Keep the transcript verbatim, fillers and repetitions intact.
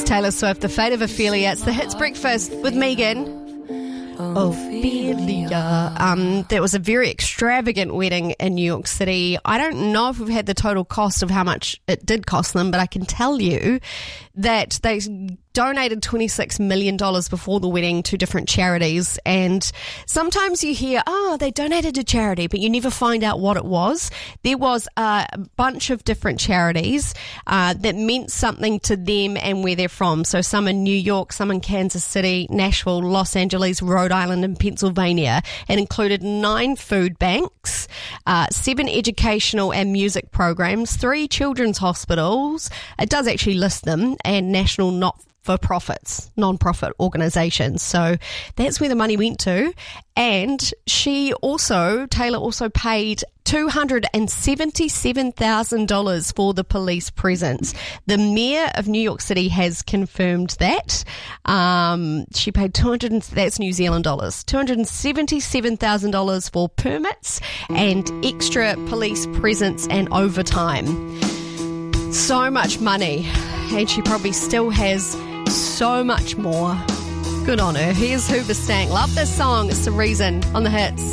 Taylor Swift, The Fate of Ophelia. It's the Hits Breakfast with Megan. Ophelia. Um, there was a very extravagant wedding in New York City. I don't know if we've had the total cost of how much it did cost them, but I can tell you that they donated twenty-six million dollars before the wedding to different charities. And sometimes you hear, oh, they donated to charity, but you never find out what it was. There was a bunch of different charities uh, that meant something to them and where they're from. So some in New York, some in Kansas City, Nashville, Los Angeles, Rhode Island, and Pennsylvania. It included nine food banks, uh, seven educational and music programs, three children's hospitals. It does actually list them, and national not for profits, non-profit organisations. So that's where the money went to. And she also, Taylor also paid two hundred seventy-seven thousand dollars for the police presence. The mayor of New York City has confirmed that. Um, she paid two hundred, that's New Zealand dollars, two hundred seventy-seven thousand dollars for permits and extra police presence and overtime. So much money. And she probably still has so much more. Good on her. Here's Hoobastank. Love this song. It's The Reason on the Hits.